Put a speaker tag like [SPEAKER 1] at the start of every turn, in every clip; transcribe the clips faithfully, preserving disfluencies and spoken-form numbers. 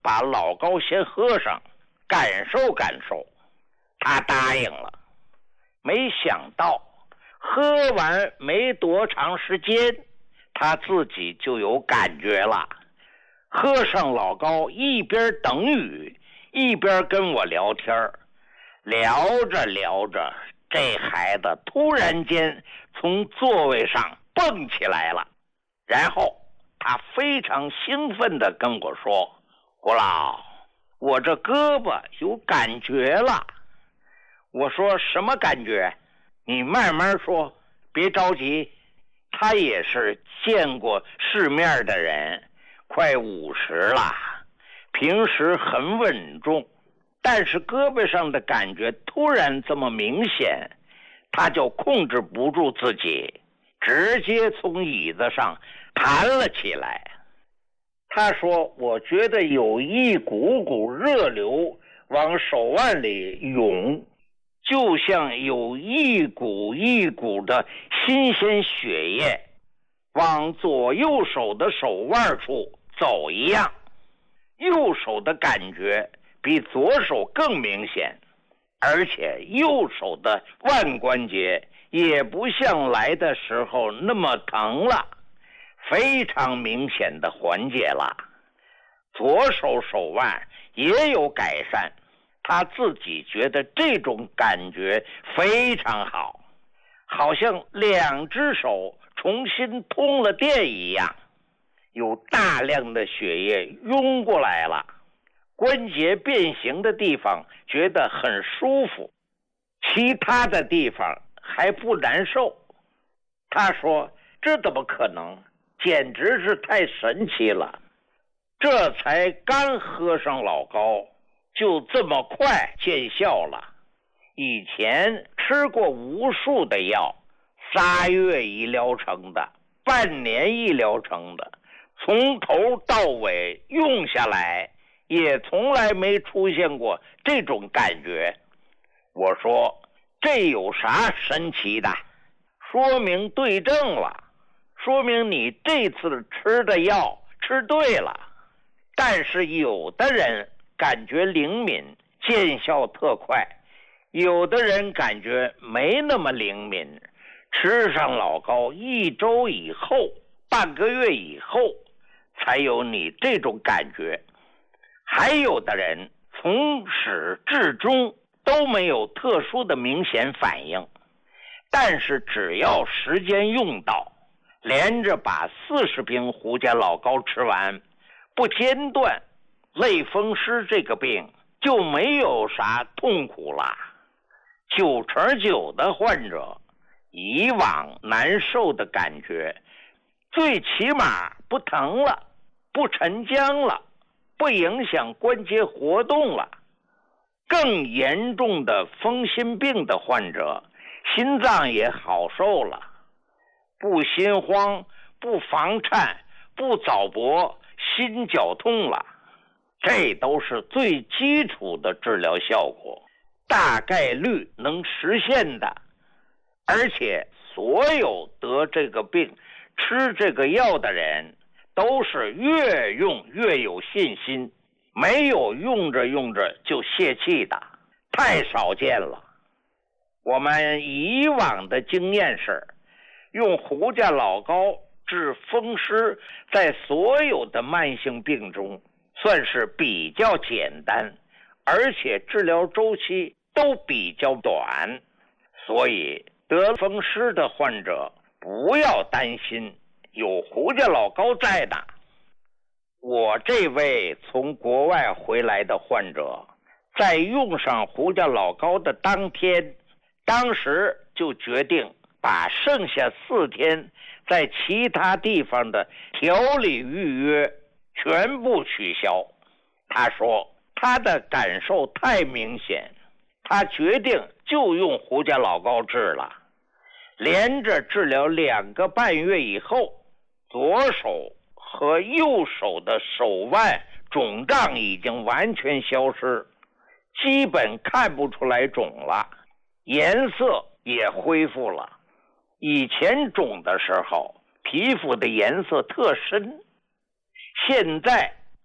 [SPEAKER 1] 把老高先喝上，感受感受。他答应了。没想到喝完没多长时间，他自己就有感觉了。喝上老高，一边等雨一边跟我聊天，聊着聊着，这孩子突然间从座位上蹦起来了，然后他非常兴奋地跟我说：胡老，我这胳膊有感觉了。我说什么感觉？你慢慢说，别着急。他也是见过世面的人，快五十了，平时很稳重，但是胳膊上的感觉突然这么明显，他就控制不住自己，直接从椅子上弹了起来。他说：我觉得有一股股热流往手腕里涌，就像有一股一股的新鲜血液往左右手的手腕处走一样。右手的感觉比左手更明显，而且右手的腕关节也不像来的时候那么疼了，非常明显的缓解了。左手手腕也有改善，他自己觉得这种感觉非常好，好像两只手重新通了电一样，有大量的血液涌过来了，关节变形的地方觉得很舒服，其他的地方还不难受。他说这怎么可能，简直是太神奇了，这才刚喝上老高就这么快见效了。以前吃过无数的药，仨月一疗程的，半年一疗程的，从头到尾用下来也从来没出现过这种感觉。我说这有啥神奇的？说明对症了，说明你这次吃的药吃对了。但是有的人感觉灵敏，见效特快，有的人感觉没那么灵敏，吃上老高一周以后，半个月以后才有你这种感觉。还有的人从始至终都没有特殊的明显反应，但是只要时间用到，连着把四十瓶胡家老高吃完，不间断，类风湿这个病就没有啥痛苦了。九成九的患者以往难受的感觉，最起码不疼了，不沉僵了，不影响关节活动了。更严重的风心病的患者，心脏也好受了，不心慌，不房颤，不早搏，心绞痛了。这都是最基础的治疗效果，大概率能实现的。而且所有得这个病吃这个药的人都是越用越有信心，没有用着用着就泄气的，太少见了。我们以往的经验是，用胡家老高治风湿，在所有的慢性病中算是比较简单，而且治疗周期都比较短，所以得风湿的患者不要担心，有胡家老高在呢。我这位从国外回来的患者，在用上胡家老高的当天，当时就决定把剩下四天在其他地方的调理预约全部取消。他说他的感受太明显，他决定就用胡家老高治了。连着治疗两个半月以后，左手和右手的手腕肿胀已经完全消失，基本看不出来肿了，颜色也恢复了。以前肿的时候皮肤的颜色特深，现在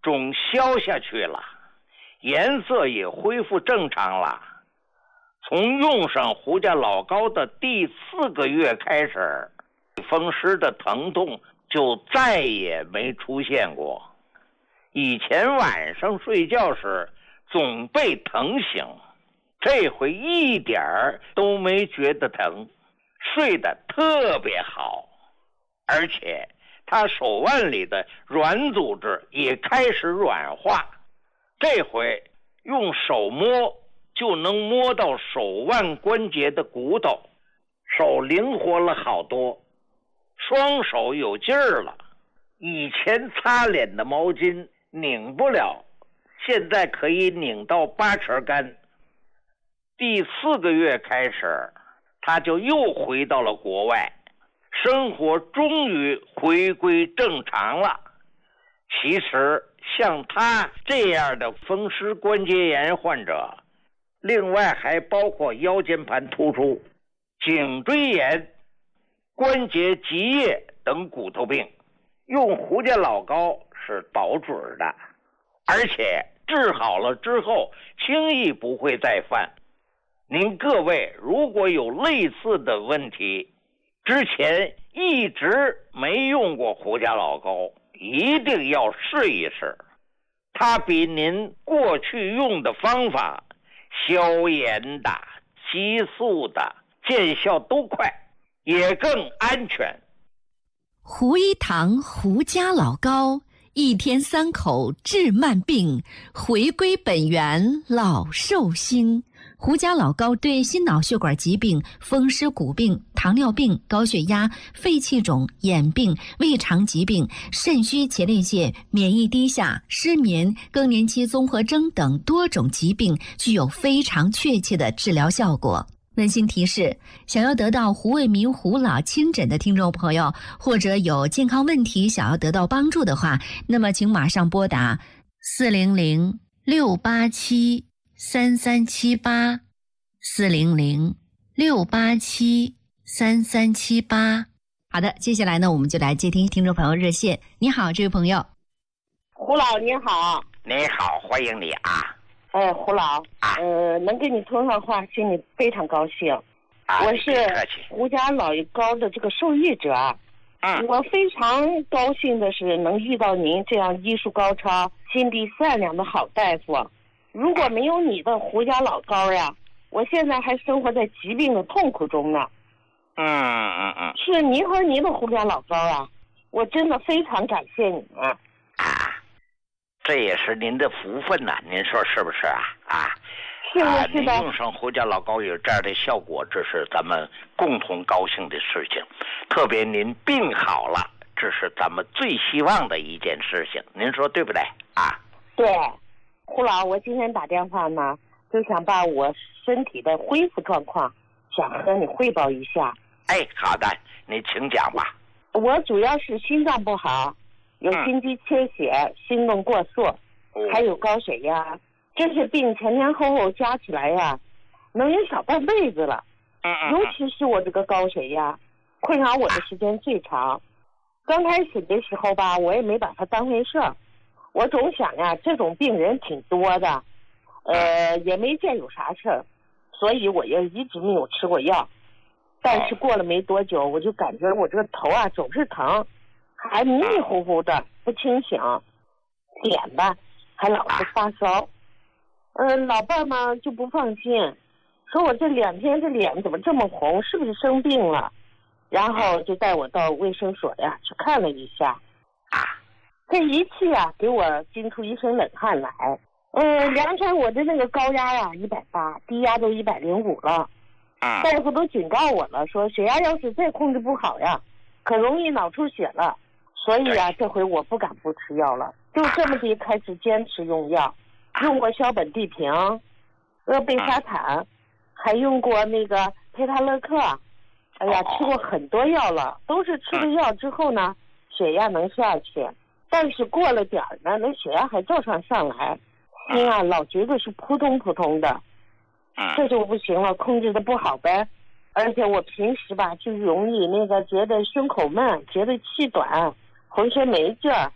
[SPEAKER 1] 肿消下去了，颜色也恢复正常了。从用上胡家老膏的第四个月开始，风湿的疼痛就再也没出现过。以前晚上睡觉时总被疼醒，这回一点儿都没觉得疼，睡得特别好。而且他手腕里的软组织也开始软化，这回用手摸就能摸到手腕关节的骨头，手灵活了好多，双手有劲儿了。以前擦脸的毛巾拧不了，现在可以拧到八成干。第四个月开始，他就又回到了国外，生活终于回归正常了。其实像他这样的风湿关节炎患者，另外还包括腰间盘突出、颈椎炎、关节积液等骨头病，用胡家老膏是保准的，而且治好了之后轻易不会再犯。您各位如果有类似的问题，之前一直没用过胡家老膏，一定要试一试，它比您过去用的方法消炎的、激素的见效都快，也更安全。
[SPEAKER 2] 胡一堂胡家老膏，一天三口治慢病，回归本源老寿星。胡家老膏对心脑血管疾病、风湿骨病、糖尿病、高血压、肺气肿、眼病、胃肠疾病、肾虚前列腺、免疫低下、失眠、更年期综合征等多种疾病具有非常确切的治疗效果。温馨提示：想要得到胡卫民胡老亲诊的听众朋友，或者有健康问题想要得到帮助的话，那么请马上拨打四零零六八七三三七八四零零六八七三三七八。好的，接下来呢，我们就来接听听众朋友热线。你好，这位朋友。
[SPEAKER 3] 胡老你好。
[SPEAKER 1] 你好，欢迎你啊。
[SPEAKER 3] 哎，胡老，呃，能跟你通上话，心里非常高兴。
[SPEAKER 1] 啊、
[SPEAKER 3] 我是胡家老膏的这个受益者。
[SPEAKER 1] 嗯，
[SPEAKER 3] 我非常高兴的是能遇到您这样医术高超、心地善良的好大夫。如果没有你的胡家老膏呀，我现在还生活在疾病的痛苦中呢。
[SPEAKER 1] 嗯嗯嗯，
[SPEAKER 3] 是您和您的胡家老膏啊，我真的非常感谢你们。
[SPEAKER 1] 啊，这也是您的福分呐、啊，您说是不是啊？啊，
[SPEAKER 3] 是的，
[SPEAKER 1] 啊，
[SPEAKER 3] 是的。
[SPEAKER 1] 您用上胡家老膏有这样的效果，这是咱们共同高兴的事情。特别您病好了，这是咱们最希望的一件事情。您说对不对啊？
[SPEAKER 3] 对，胡老，我今天打电话呢，就想把我身体的恢复状况想和你汇报一下。
[SPEAKER 1] 哎，好的，你请讲吧。
[SPEAKER 3] 我主要是心脏不好，有心肌缺血、嗯、心动过速、嗯、还有高血压，这些病前前后后加起来呀，能有小半辈子了。
[SPEAKER 1] 嗯嗯。
[SPEAKER 3] 尤其是我这个高血压，困扰我的时间最长。刚开始的时候吧，我也没把它当回事儿，我总想呀，这种病人挺多的，呃，也没见有啥事儿，所以我也一直没有吃过药。但是过了没多久，我就感觉我这个头啊总是疼，还迷迷糊糊的不清醒，脸吧还老是发烧。嗯、呃，老伴嘛就不放心，说我这两天这脸怎么这么红，是不是生病了？然后就带我到卫生所呀去看了一下。这仪器啊给我惊出一身冷汗来。嗯，量出来我的那个高压呀一百八，低压都一百零五了。大夫都警告我了，说血压要是再控制不好呀，可容易脑出血了。所以啊，这回我不敢不吃药了，就这么地开始坚持用药，用过硝苯地平、阿贝沙坦，还用过那个佩塔勒克。哎呀，吃过很多药了，都是吃了药之后呢，血压能下去，但是过了点儿呢，那血压还照常上来，心啊老觉得是扑通扑通的。这就不行了，控制的不好呗。而且我平时吧就容易那个觉得胸口闷，觉得气短，浑身没劲儿。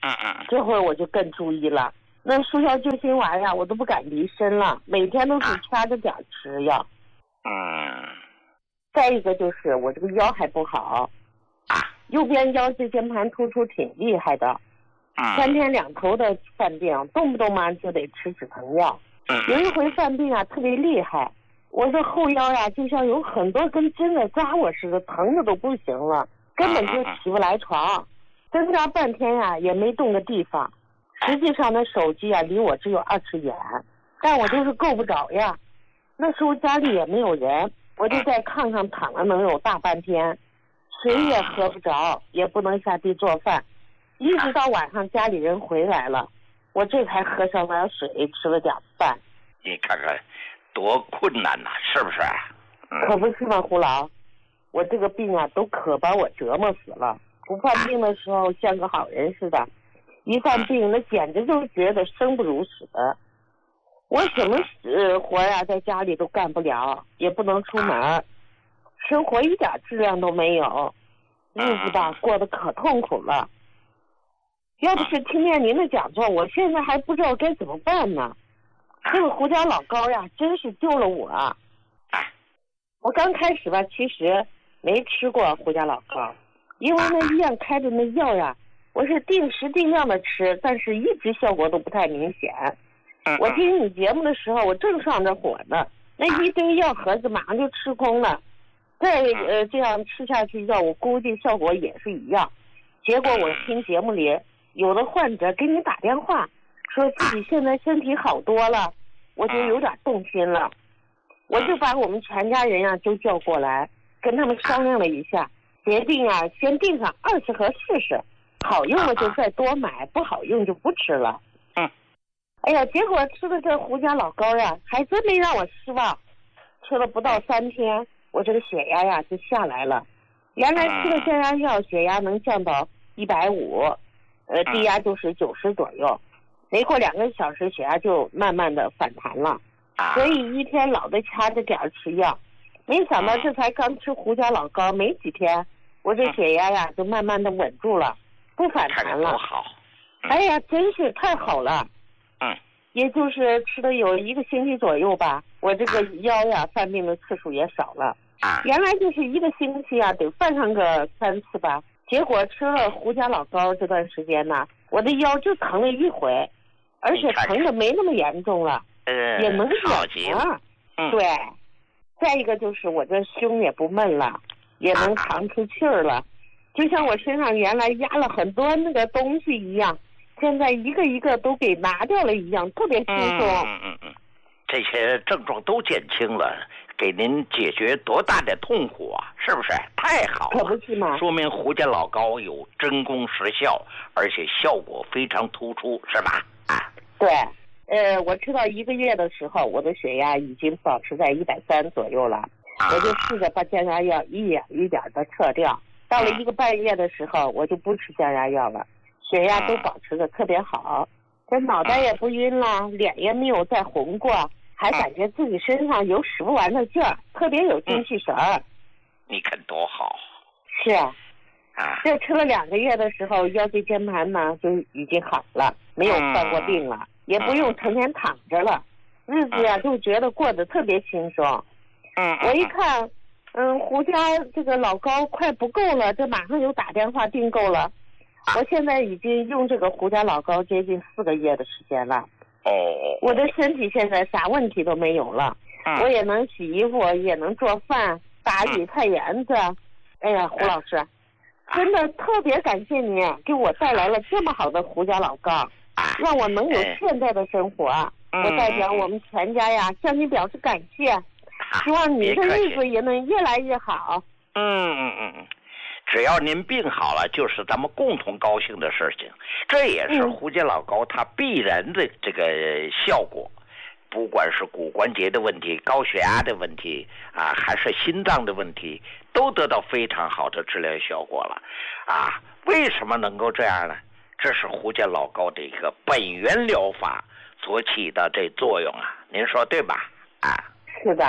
[SPEAKER 1] 嗯嗯。
[SPEAKER 3] 这会儿我就更注意了，那速效救心丸呀，我都不敢离身了，每天都是掐着点吃药。
[SPEAKER 1] 嗯。
[SPEAKER 3] 再一个就是我这个腰还不好，
[SPEAKER 1] 啊，
[SPEAKER 3] 右边腰椎间盘突出挺厉害的，
[SPEAKER 1] 嗯，
[SPEAKER 3] 三天两头的犯病，动不动嘛就得吃止疼药。
[SPEAKER 1] 嗯，
[SPEAKER 3] 有一回犯病啊，特别厉害，我这后腰呀就像有很多根针的扎我似的，疼的都不行了，根本就起不来床，挣扎半天呀也没动的地方。实际上那手机啊离我只有二尺远，但我就是够不着呀。那时候家里也没有人，我就在炕上躺了能有大半天，水也喝不着，也不能下地做饭，一直到晚上家里人回来了，我这才喝上点水，吃了点饭。
[SPEAKER 1] 你看看多困难呐、啊，是不是？
[SPEAKER 3] 嗯、可不是嘛，胡老，我这个病啊都可把我折磨死了。不犯病的时候像个好人似的，一犯病那简直就是觉得生不如死。我什么呃活呀在家里都干不了，也不能出门，生活一点质量都没有，日子吧过得可痛苦了。要不是听见您的讲座，我现在还不知道该怎么办呢。这个胡椒老膏呀真是救了我。我刚开始吧其实没吃过胡椒老膏，因为那医院开的那药呀我是定时定量的吃，但是一直效果都不太明显。我听你节目的时候我正上着火呢，那一堆药盒子马上就吃空了，再呃这样吃下去药我估计效果也是一样。结果我听节目里有的患者给你打电话说自己现在身体好多了，我就有点动心了，我就把我们全家人啊都叫过来，跟他们商量了一下，决定啊先订上二十盒试试，好用了就再多买，不好用就不吃了。
[SPEAKER 1] 嗯，
[SPEAKER 3] 哎呀，结果吃的这胡椒老膏呀还真没让我失望，吃了不到三天我这个血压呀就下来了，原来吃了降压药血压能降到一百五，呃低压就是九十左右，没过两个小时血压就慢慢的反弹了，所以一天老得掐着点吃药。没想到这才刚吃胡椒老膏没几天，我这血压呀就慢慢的稳住了，不反弹了。
[SPEAKER 1] 好，
[SPEAKER 3] 哎呀，真是太好了。
[SPEAKER 1] 嗯，
[SPEAKER 3] 也就是吃了有一个星期左右吧，我这个腰呀犯病的次数也少了。
[SPEAKER 1] 啊，
[SPEAKER 3] 原来就是一个星期啊得犯上个三次吧，结果吃了胡椒老膏这段时间呢，我的腰就疼了一回，而且疼的没那么严重了，
[SPEAKER 1] 呃，
[SPEAKER 3] 也能
[SPEAKER 1] 减
[SPEAKER 3] 啊。
[SPEAKER 1] 嗯，
[SPEAKER 3] 对。再一个就是我这胸也不闷了，也能扛出气儿了，就像我身上原来压了很多那个东西一样，现在一个一个都给拿掉了一样，特别轻松。
[SPEAKER 1] 嗯嗯嗯，这些症状都减轻了，给您解决多大的痛苦啊，是不是？太好了，
[SPEAKER 3] 可不是嘛，
[SPEAKER 1] 说明胡椒老膏有真功实效，而且效果非常突出，是吧？啊，
[SPEAKER 3] 对。呃，我吃到一个月的时候，我的血压已经保持在一百三左右了，我就试着把降压药一点一点的撤掉。到了一个半月的时候，我就不吃降压药了，血压都保持的特别好，这脑袋也不晕了，脸也没有再红过，还感觉自己身上有使不完的劲儿，特别有精气神儿。
[SPEAKER 1] 你看多好。
[SPEAKER 3] 是啊，
[SPEAKER 1] 啊，
[SPEAKER 3] 这吃了两个月的时候，腰椎间盘呢就已经好了，没有犯过病了。也不用成天躺着了，日子呀就觉得过得特别轻松。
[SPEAKER 1] 嗯，
[SPEAKER 3] 我一看，嗯，胡椒这个老膏快不够了，这马上就打电话订购了。我现在已经用这个胡椒老膏接近四个月的时间了。
[SPEAKER 1] 哦，
[SPEAKER 3] 我的身体现在啥问题都没有了，我也能洗衣服，也能做饭、打理菜园子。哎呀，胡老师，真的特别感谢您给我带来了这么好的胡椒老膏。让我能有现在的生活，
[SPEAKER 1] 嗯、
[SPEAKER 3] 我代表我们全家呀向你表示感谢，希望你的日子也能越来越好。
[SPEAKER 1] 嗯嗯嗯，只要您病好了，就是咱们共同高兴的事情。这也是胡椒老膏它必然的这个效果，嗯、不管是骨关节的问题、高血压的问题啊，还是心脏的问题，都得到非常好的治疗效果了。啊，为什么能够这样呢？这是胡椒老膏的一个本源疗法所起的这作用啊，您说对吧？啊，
[SPEAKER 3] 是的，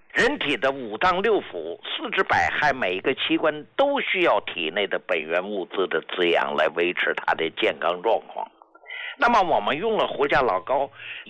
[SPEAKER 1] 人体的五脏六腑、四肢百骸，每一个器官都需要体内的本源物质的滋养来维持它的健康状况。那么我们用了胡家老膏